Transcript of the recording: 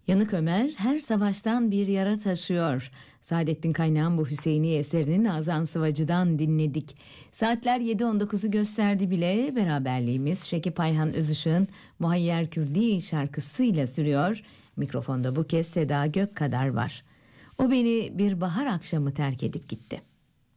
Yanık Ömer her savaştan bir yara taşıyor. Saadettin Kaynağ'ın bu Hüseyini eserinin Nazan Sıvacı'dan dinledik. Saatler 7.19'u gösterdi bile. Beraberliğimiz Şekip Ayhan Özışık'ın Muhayyer Kürdi şarkısıyla sürüyor. Mikrofonda bu kez Seda Gökkadar var. O beni bir bahar akşamı terk edip gitti.